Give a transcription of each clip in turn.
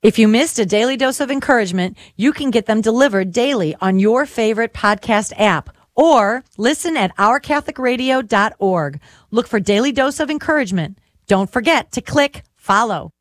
If you missed a daily dose of encouragement, you can get them delivered daily on your favorite podcast app or listen at ourcatholicradio.org. Look for Daily Dose of Encouragement. Don't forget to click follow.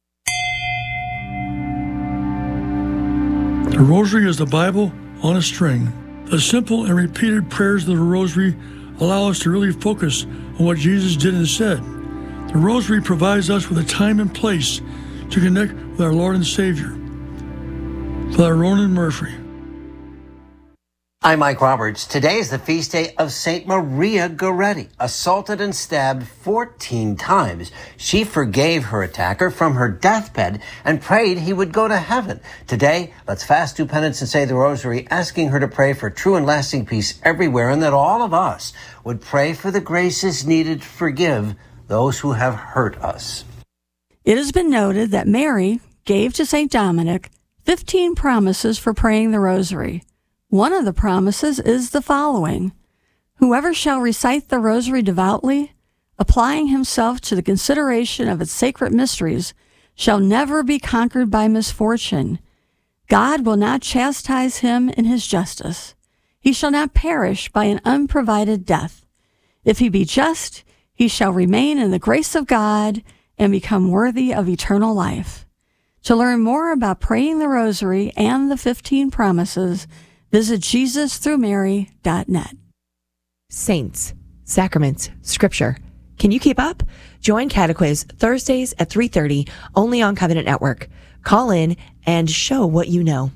The Rosary is the Bible on a string. The simple and repeated prayers of the Rosary allow us to really focus on what Jesus did and said. The Rosary provides us with a time and place to connect with our Lord and Savior. Father Ronan Murphy. I'm Mike Roberts. Today is the feast day of St. Maria Goretti, assaulted and stabbed 14 times. She forgave her attacker from her deathbed and prayed he would go to heaven. Today, let's fast, do penance, and say the Rosary, asking her to pray for true and lasting peace everywhere, and that all of us would pray for the graces needed to forgive those who have hurt us. It has been noted that Mary gave to St. Dominic 15 promises for praying the Rosary. One of the promises is the following: whoever shall recite the Rosary devoutly, applying himself to the consideration of its sacred mysteries, shall never be conquered by misfortune. God will not chastise him in his justice. He shall not perish by an unprovided death. If he be just, he shall remain in the grace of God and become worthy of eternal life. To learn more about praying the Rosary and the 15 promises, visit JesusThroughMary.net. Saints, sacraments, scripture. Can you keep up? Join Catequiz Thursdays at 3:30 only on Covenant Network. Call in and show what you know.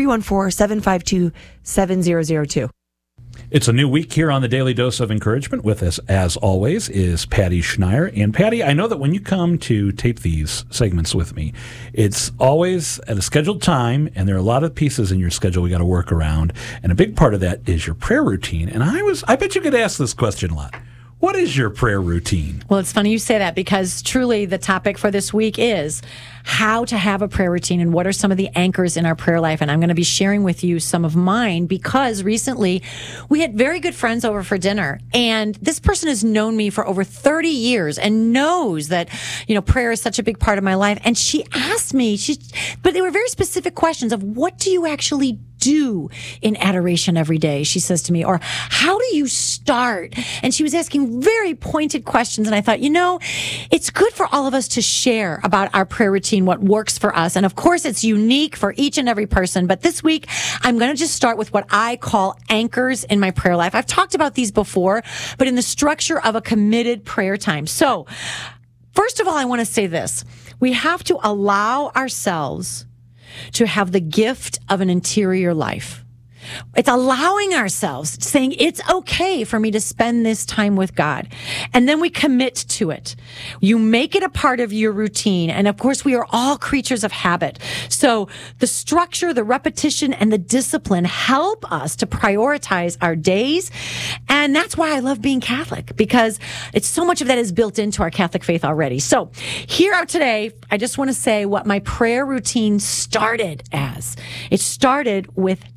314-752-7002. It's a new week here on the Daily Dose of Encouragement. With us, as always, is Patty Schneier. And Patty, I know that when you come to tape these segments with me, it's always at a scheduled time, and there are a lot of pieces in your schedule we got to work around. And a big part of that is your prayer routine. And I bet you could ask this question a lot. What is your prayer routine? Well, it's funny you say that, because truly the topic for this week is how to have a prayer routine and what are some of the anchors in our prayer life. And I'm going to be sharing with you some of mine, because recently we had very good friends over for dinner, and this person has known me for over 30 years and knows that, prayer is such a big part of my life. And she asked me, but they were very specific questions of, what do you actually do in adoration every day, she says to me, or how do you start? And she was asking very pointed questions. And I thought, it's good for all of us to share about our prayer routine, what works for us. And of course, it's unique for each and every person. But this week, I'm going to just start with what I call anchors in my prayer life. I've talked about these before, but in the structure of a committed prayer time. So first of all, I want to say this. We have to allow ourselves to have the gift of an interior life. It's allowing ourselves, saying it's okay for me to spend this time with God. And then we commit to it. You make it a part of your routine. And of course, we are all creatures of habit. So the structure, the repetition, and the discipline help us to prioritize our days. And that's why I love being Catholic, because it's so much of that is built into our Catholic faith already. So here today, I just want to say what my prayer routine started as. It started with